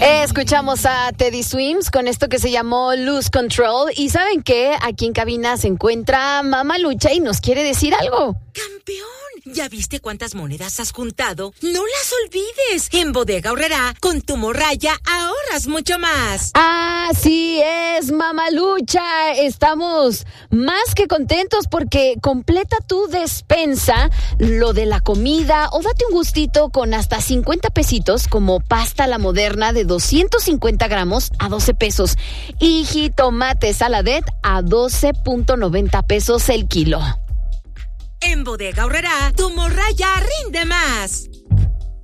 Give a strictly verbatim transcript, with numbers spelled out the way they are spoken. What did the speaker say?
Escuchamos a Teddy Swims con esto que se llamó Lose Control. Y ¿saben qué? Aquí en cabina se encuentra Mamalucha y nos quiere decir algo. ¡Campeón! ¿Ya viste cuántas monedas has juntado? ¡No las olvides! En Bodega Aurrerá, con tu morraya, ahorras mucho más. Así es, Mamalucha. Estamos más que contentos porque completa tu despensa, lo de la comida, o date un gustito con hasta cincuenta pesitos, como pasta La Moderna de doscientos cincuenta gramos a doce pesos. Y jitomate saladet a doce punto noventa pesos el kilo. En Bodega Aurrerá, tu morraya rinde más.